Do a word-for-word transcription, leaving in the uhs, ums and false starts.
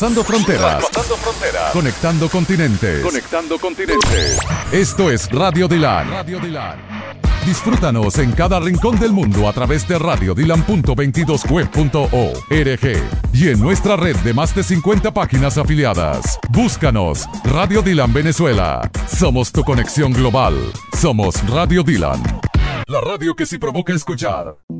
Pasando fronteras. Pasando fronteras. Conectando continentes. Conectando continentes. Esto es Radio Dylan. Radio Dylan. Disfrútanos en cada rincón del mundo a través de radio dylan punto veintidós web punto org y en nuestra red de más de cincuenta páginas afiliadas. Búscanos, Radio Dylan Venezuela. Somos tu conexión global. Somos Radio Dylan. La radio que sí provoca escuchar.